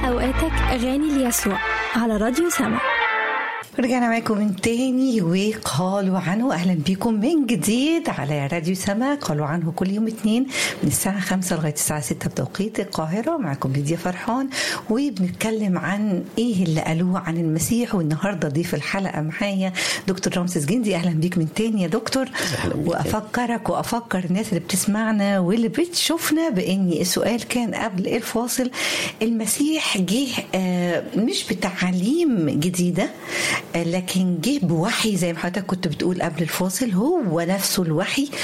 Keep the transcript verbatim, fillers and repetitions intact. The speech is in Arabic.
أوقاتك أغاني ليسوع على راديو سما. رجعنا معاكم من تاني وقالوا عنه. أهلا بكم من جديد على راديو سما. قالوا عنه كل يوم اثنين من الساعة خمسة لغاية الساعة ستة بتوقيت القاهرة. معكم ليديا فرحان وبنتكلم عن إيه اللي قالوه عن المسيح. والنهاردة ضيف الحلقة معايا دكتور رامسيس جندي. أهلا بيك من تاني يا دكتور. وأفكرك وأفكر الناس اللي بتسمعنا واللي بتشوفنا بإني السؤال كان قبل الفاصل. المسيح جه مش بتعليم جديدة لكن جه بوحي زي ما حضرتك كنت بتقول قبل الفاصل. هو نفسه الوحي